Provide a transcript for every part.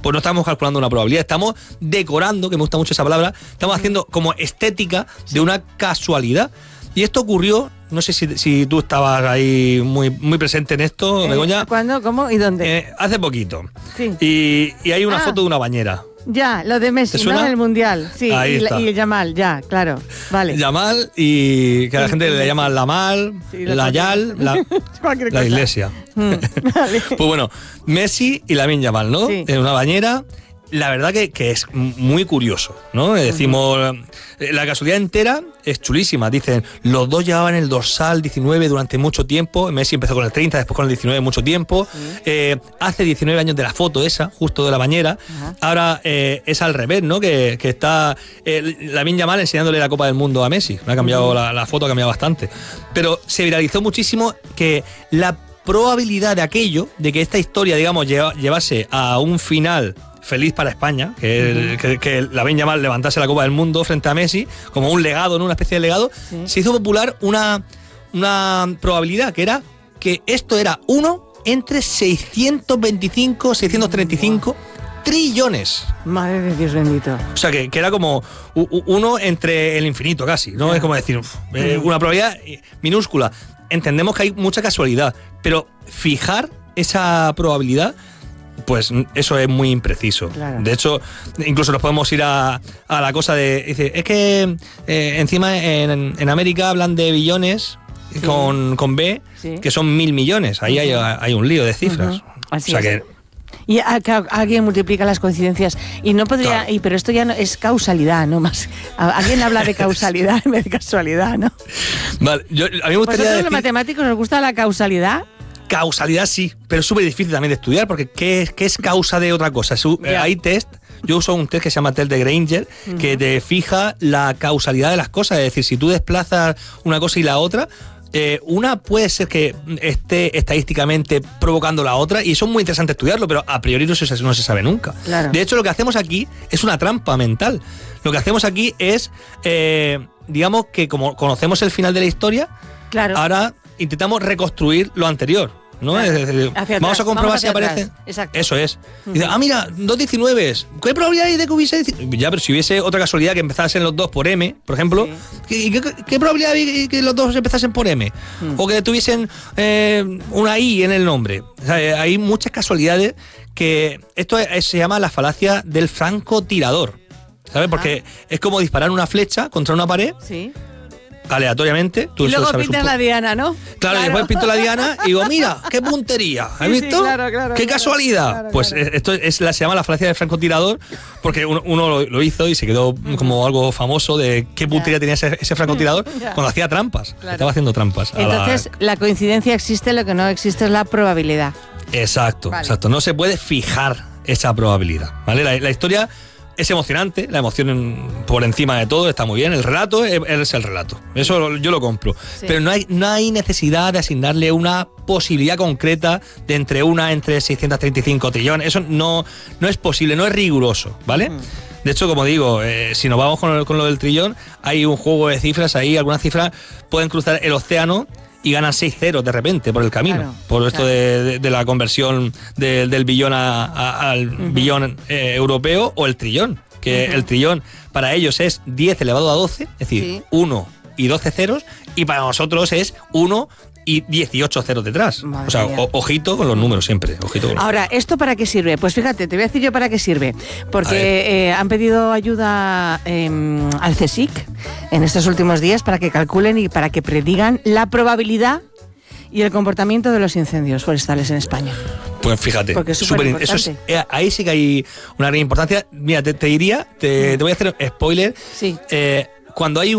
pues no estamos calculando una probabilidad, estamos decorando, que me gusta mucho esa palabra, estamos haciendo como estética de una casualidad. Y esto ocurrió, no sé si tú estabas ahí muy presente en esto, Begoña. ¿Cuándo? ¿Cómo? ¿Y dónde? Hace poquito. Sí. Y hay una foto de una bañera. Ya, lo de Messi, ¿no? En el Mundial. Sí, y Yamal, ya, claro. Vale. Yamal y que a la gente le llama Lamal, Layal, la iglesia. Vale. Pues bueno, Messi y Lamine Yamal, ¿no? Sí. En una bañera. La verdad que es muy curioso, ¿no? Decimos, la casualidad entera es chulísima. Dicen, los dos llevaban el dorsal 19 durante mucho tiempo. Messi empezó con el 30, después con el 19 mucho tiempo. Hace 19 años de la foto esa, justo de la bañera. Ahora es al revés, ¿no? Que está Lamine Yamal enseñándole la Copa del Mundo a Messi. Ha cambiado la foto, ha cambiado bastante. Pero se viralizó muchísimo que la probabilidad de aquello, de que esta historia, digamos, llevase a un final feliz para España, que Lamine Yamal levantase la Copa del Mundo frente a Messi, como un legado, ¿no? Una especie de legado, se hizo popular una probabilidad, que era que esto era 1 entre 625 trillones. Madre de Dios bendito. O sea, que era como 1 entre el infinito casi, ¿no? Es como decir, una probabilidad minúscula. Entendemos que hay mucha casualidad, pero fijar esa probabilidad, pues eso es muy impreciso. Claro. De hecho, incluso nos podemos ir a la cosa de... Dice, es que encima en América hablan de billones con B, que son 1.000 millones. Ahí hay un lío de cifras. Así o sea es. que... Y alguien multiplica las coincidencias y no podría, Claro. pero esto ya no es causalidad, no más. Alguien habla de causalidad en vez de casualidad, ¿no? Vale, a mí me gustaría ¿Vosotros decir... los matemáticos os gusta la causalidad? Causalidad sí, pero es súper difícil también de estudiar, porque ¿qué es causa de otra cosa? Hay test, yo uso un test que se llama test de Granger, que te fija la causalidad de las cosas, es decir, si tú desplazas una cosa y la otra, una puede ser que esté estadísticamente provocando la otra, y eso es muy interesante estudiarlo, pero a priori no se sabe nunca. Claro. De hecho, lo que hacemos aquí es una trampa mental. Lo que hacemos aquí es, digamos que como conocemos el final de la historia, Claro. ahora intentamos reconstruir lo anterior, ¿no? Claro. Es decir, vamos a comprobar si aparece. Exacto. Eso es. Dice, mira, 2 19s. ¿Qué probabilidad hay de que hubiese 19? Ya, pero si hubiese otra casualidad que empezasen los dos por M, por ejemplo, ¿qué probabilidad hay que los dos empezasen por M? O que tuviesen una I en el nombre. O sea, hay muchas casualidades que... Esto se llama la falacia del francotirador, ¿sabes? Porque es como disparar una flecha contra una pared. Sí. Aleatoriamente. Tú Y luego sabes pintas la diana, ¿no? Claro, y después pinto la diana y digo, mira, qué puntería. ¿Has visto? Claro, ¡Qué casualidad! Claro, pues esto se llama la falacia del francotirador, porque uno lo hizo y se quedó como algo famoso de qué puntería tenía ese francotirador cuando hacía trampas. Claro. Estaba haciendo trampas. Entonces, la coincidencia existe, lo que no existe es la probabilidad. Exacto, Vale. exacto. No se puede fijar esa probabilidad, ¿vale? La historia es emocionante, la emoción por encima de todo está muy bien. El relato es el relato. Eso yo lo compro. Sí. Pero no hay necesidad de asignarle una posibilidad concreta de entre 635 trillones. Eso no es posible, no es riguroso, ¿vale? De hecho, como digo, si nos vamos con lo del trillón, hay un juego de cifras ahí. Algunas cifras pueden cruzar el océano y ganan 6 ceros de repente por el camino. Claro, por esto de la conversión del billón al billón europeo, o el trillón, que el trillón para ellos es 10 elevado a 12, es decir, 1 y 12 ceros, y para nosotros es 1 y 18 ceros detrás. Madre o sea, mía. Ojito con los números siempre. Ojito con los Ahora, ¿esto para qué sirve? Pues fíjate, te voy a decir yo para qué sirve. Porque han pedido ayuda al CSIC en estos últimos días para que calculen y para que predigan la probabilidad y el comportamiento de los incendios forestales en España. Pues fíjate, Porque es superimportante. eso ahí sí que hay una gran importancia. Mira, te diría, te voy a hacer spoiler. Sí. Cuando hay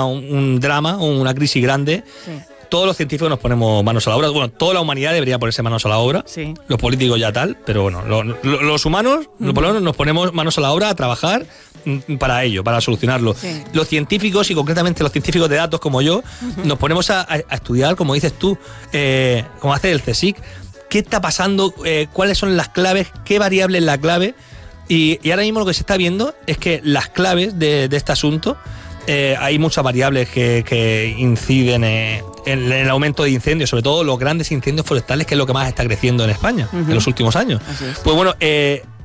un drama o una crisis grande, todos los científicos nos ponemos manos a la obra. Bueno, toda la humanidad debería ponerse manos a la obra. Sí. Los políticos ya tal, pero bueno, los humanos por lo menos nos ponemos manos a la obra a trabajar para ello, para solucionarlo. Sí. Los científicos, y concretamente los científicos de datos como yo, nos ponemos a estudiar, como dices tú, como hace el CSIC, qué está pasando, cuáles son las claves, qué variable es la clave. Y ahora mismo lo que se está viendo es que las claves de este asunto, hay muchas variables que inciden en el aumento de incendios, sobre todo los grandes incendios forestales, que es lo que más está creciendo en España en los últimos años. Así es. Pues bueno,